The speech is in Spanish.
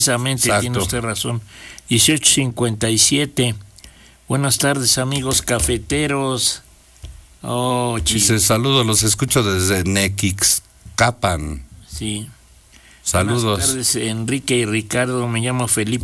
Precisamente, Exacto. tiene usted razón. 18:57. Buenas tardes, amigos cafeteros. Oh, Dice, saludos, los escucho desde Nequixcapan. Sí. Saludos. Buenas tardes, Enrique y Ricardo. Me llamo Felipe